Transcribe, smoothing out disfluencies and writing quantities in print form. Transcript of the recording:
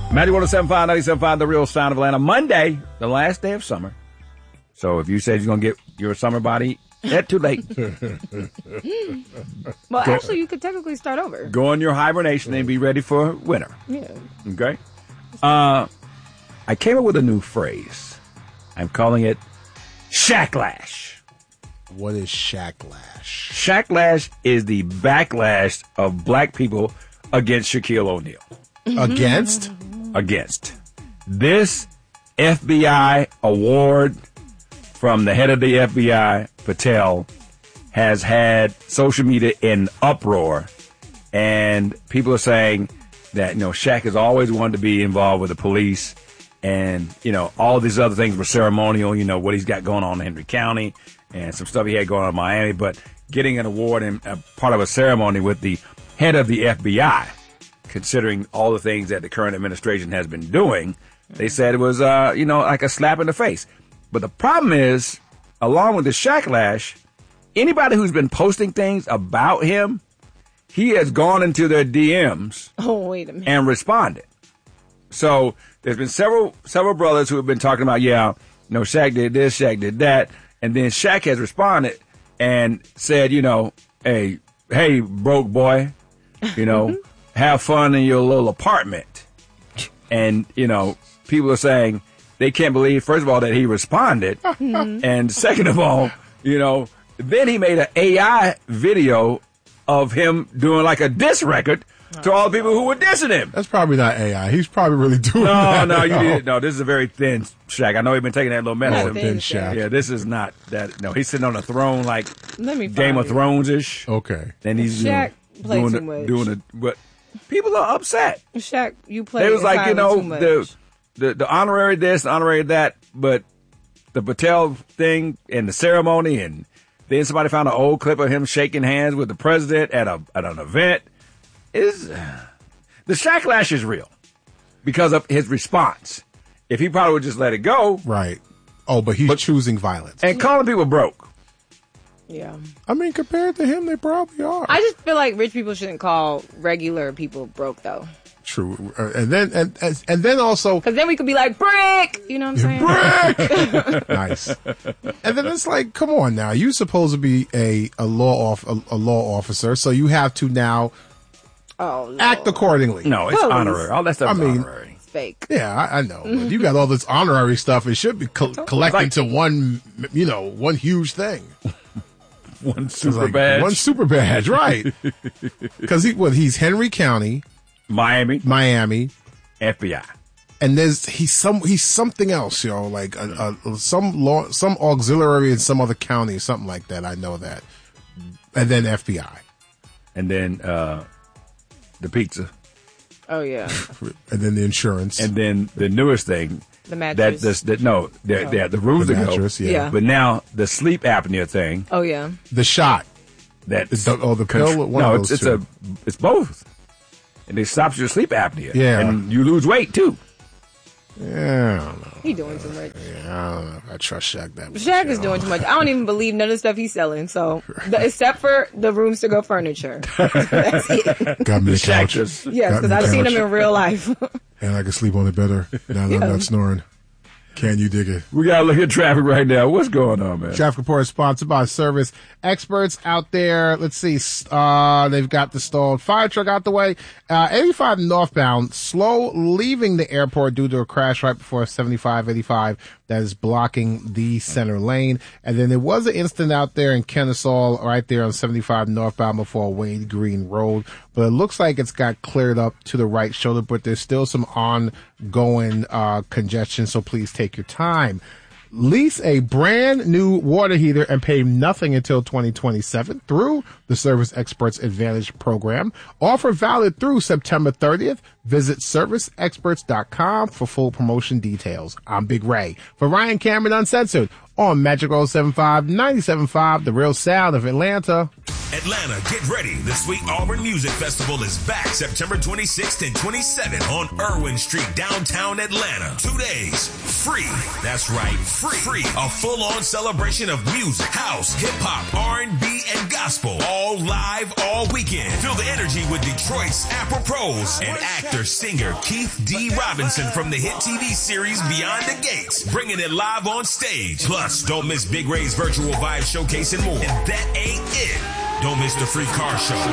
Magic 107.5, 97.5, The Real Sound of Atlanta. Monday, the last day of summer. So if you said you're going to get your summer body, that's too late. Well, actually, you could technically start over. Go on your hibernation and be ready for winter. Yeah. Okay? I came up with a new phrase. I'm calling it Shacklash. What is Shacklash? Shacklash is the backlash of black people against Shaquille O'Neal. Against? Against. This FBI award from the head of the FBI, Patel, has had social media in uproar. And people are saying that, Shaq has always wanted to be involved with the police. And, all these other things were ceremonial, what he's got going on in Henry County and some stuff he had going on in Miami. But getting an award and part of a ceremony with the head of the FBI, considering all the things that the current administration has been doing, they said it was, like a slap in the face. But the problem is, along with the Shacklash, anybody who's been posting things about him, he has gone into their DMs and responded. So there's been several brothers who have been talking about, Shaq did this, Shaq did that. And then Shaq has responded and said, hey, broke boy, have fun in your little apartment. And, people are saying they can't believe, first of all, that he responded. And second of all, then he made an AI video of him doing like a diss record to all the people who were dissing him. That's probably not AI. He's probably really doing that. No, this is a very thin Shaq. I know he's been taking that little medicine. Thin Shaq. Yeah, this is not that. No, he's sitting on a throne like Game of Thrones-ish. Okay. And he's Shaq doing the but people are upset. Shaq, you play. They was like, the honorary this, honorary that, but the Patel thing and the ceremony, and then somebody found an old clip of him shaking hands with the president at an event. The Shacklash is real because of his response. If he probably would just let it go. Right. Oh, but he's choosing violence. And calling people broke. Yeah. I mean, compared to him, they probably are. I just feel like rich people shouldn't call regular people broke, though. True. And then also. Because then we could be like, brick! You know what I'm saying? Brick! Nice. And then it's like, come on now. You're supposed to be a law officer, so you have to now act accordingly. No, it's honorary. All that stuff is honorary. It's fake. Yeah, I know. But you got all this honorary stuff. It should be collected to one huge thing. One super badge. One super badge, right. Because he's Henry County. Miami, FBI. And he's something else, like some auxiliary in some other county, something like that. I know that. And then FBI. And then the pizza. Oh yeah. And then the insurance. And then the newest thing. The mattress. The rooms the to mattress, go. Yeah. But now the sleep apnea thing. Oh yeah. The shot. The pill. It's both. And it stops your sleep apnea. Yeah. And you lose weight, too. Yeah, I don't know. He doing too much. Yeah, I don't know if I trust Shaq that much. Shaq is doing too much. I don't even believe none of the stuff he's selling. So, except for the rooms to go furniture. That's it. Got me the couch. Yes, because I've seen him in real life. And I can sleep on it better now that I'm not snoring. Can you dig it? We got to look at traffic right now. What's going on, man? Traffic report is sponsored by Service Experts out there. Let's see. They've got the stalled fire truck out the way. 85 northbound, slow leaving the airport due to a crash right before 75-85 that is blocking the center lane. And then there was an incident out there in Kennesaw right there on 75 northbound before Wade Green Road. But it looks like it's got cleared up to the right shoulder, but there's still some ongoing congestion, so please take your time. Lease a brand new water heater and pay nothing until 2027 through the Service Experts Advantage program. Offer valid through September 30th. Visit serviceexperts.com for full promotion details. I'm Big Ray. For Ryan Cameron Uncensored, on Magic 107.5, 97.5, the real sound of Atlanta. Atlanta, get ready. The Sweet Auburn Music Festival is back September 26th and 27th on Irwin Street, downtown Atlanta. 2 days, free. That's right, free. A full-on celebration of music, house, hip-hop, R&B, and gospel. All live, all weekend. Feel the energy with Detroit's Afro Pros and actor-singer Keith D. Robinson from the hit TV series Beyond the Gates, bringing it live on stage. Plus, don't miss Big Ray's virtual vibe showcase and more. And that ain't it. Don't miss the free car show.